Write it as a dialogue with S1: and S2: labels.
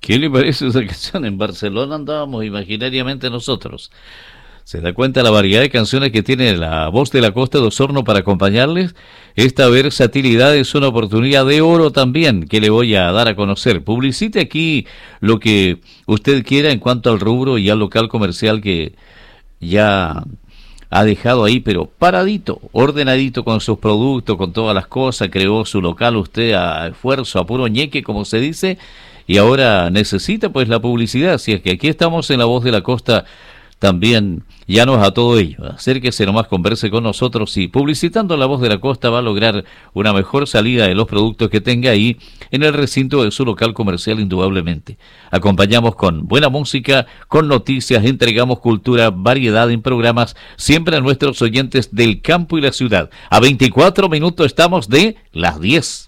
S1: ¿Qué le parece esa canción? En Barcelona andábamos imaginariamente nosotros. ¿Se da cuenta la variedad de canciones que tiene la voz de la Costa de Osorno para acompañarles? Esta versatilidad es una oportunidad de oro también que le voy a dar a conocer. Publicite aquí lo que usted quiera en cuanto al rubro y al local comercial que ya ha dejado ahí, pero paradito, ordenadito con sus productos, con todas las cosas. Creó su local usted a esfuerzo, a puro ñeque, como se dice, y ahora necesita pues la publicidad. Así es que aquí estamos en La Voz de la Costa también llanos a todo ello. Acérquese nomás, converse con nosotros y publicitando La Voz de la Costa va a lograr una mejor salida de los productos que tenga ahí en el recinto de su local comercial, indudablemente. Acompañamos con buena música, con noticias, entregamos cultura, variedad en programas, siempre a nuestros oyentes del campo y la ciudad. A 24 minutos estamos de las 10.